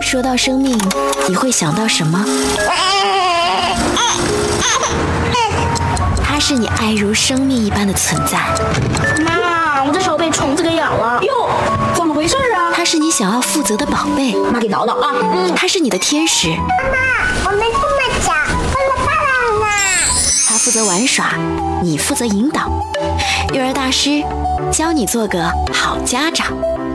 说到生命，你会想到什么？它是你爱如生命一般的存在。 妈，我的手被虫子给咬了。 哟，怎么回事啊？ 它是你想要负责的宝贝。 妈给挠挠啊。 它是你的天使。 妈妈，我们这么小，为了爸爸呢。 他负责玩耍，你负责引导。育儿大师教你做个好家长。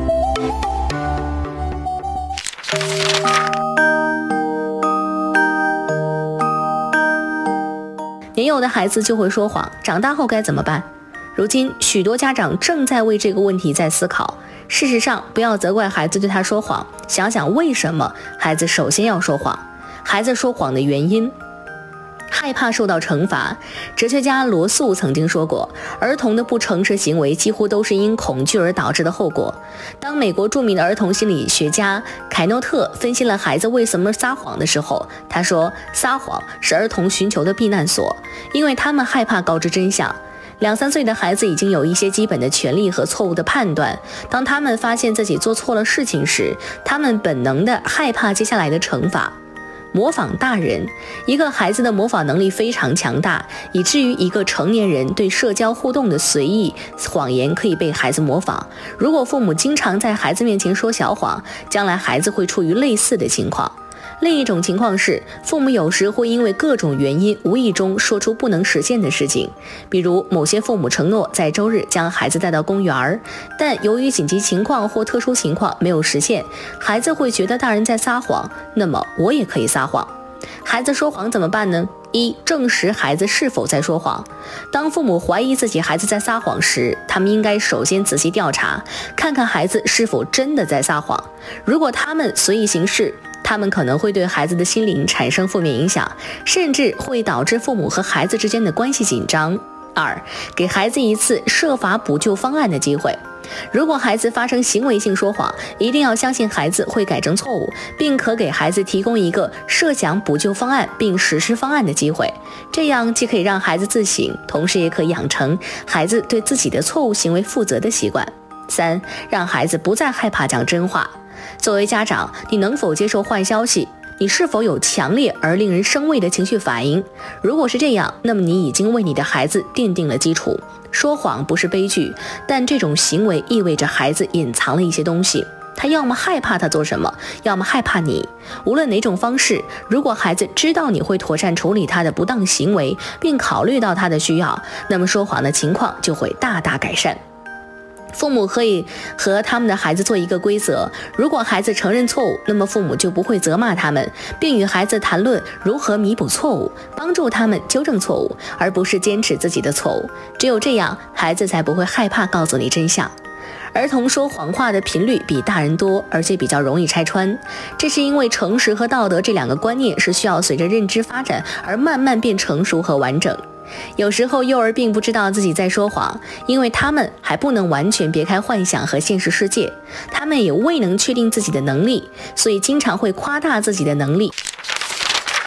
年幼的孩子就会说谎，长大后该怎么办？如今许多家长正在为这个问题在思考。事实上，不要责怪孩子对他说谎，想想为什么孩子首先要说谎，孩子说谎的原因。害怕受到惩罚。哲学家罗素曾经说过，儿童的不诚实行为几乎都是因恐惧而导致的后果。当美国著名的儿童心理学家凯诺特分析了孩子为什么撒谎的时候，他说，撒谎是儿童寻求的避难所，因为他们害怕告知真相。2、3岁的孩子已经有一些基本的权利和错误的判断，当他们发现自己做错了事情时，他们本能地害怕接下来的惩罚。模仿大人，一个孩子的模仿能力非常强大，以至于一个成年人对社交互动的随意谎言可以被孩子模仿。如果父母经常在孩子面前说小谎，将来孩子会处于类似的情况。另一种情况是，父母有时会因为各种原因无意中说出不能实现的事情，比如某些父母承诺在周日将孩子带到公园，但由于紧急情况或特殊情况没有实现，孩子会觉得大人在撒谎，那么我也可以撒谎。孩子说谎怎么办呢？一、证实孩子是否在说谎。当父母怀疑自己孩子在撒谎时，他们应该首先仔细调查，看看孩子是否真的在撒谎。如果他们随意行事，他们可能会对孩子的心灵产生负面影响，甚至会导致父母和孩子之间的关系紧张。2、给孩子一次设法补救方案的机会。如果孩子发生行为性说谎，一定要相信孩子会改正错误，并可给孩子提供一个设想补救方案并实施方案的机会。这样既可以让孩子自省，同时也可以养成孩子对自己的错误行为负责的习惯。3、让孩子不再害怕讲真话。作为家长，你能否接受坏消息？你是否有强烈而令人生畏的情绪反应？如果是这样，那么你已经为你的孩子奠定了基础。说谎不是悲剧，但这种行为意味着孩子隐藏了一些东西。他要么害怕他做什么，要么害怕你。无论哪种方式，如果孩子知道你会妥善处理他的不当行为，并考虑到他的需要，那么说谎的情况就会大大改善。父母可以和他们的孩子做一个规则，如果孩子承认错误，那么父母就不会责骂他们，并与孩子谈论如何弥补错误，帮助他们纠正错误，而不是坚持自己的错误。只有这样，孩子才不会害怕告诉你真相。儿童说谎话的频率比大人多，而且比较容易拆穿，这是因为诚实和道德这2个观念是需要随着认知发展而慢慢变成熟和完整。有时候幼儿并不知道自己在说谎，因为他们还不能完全别开幻想和现实世界，他们也未能确定自己的能力，所以经常会夸大自己的能力。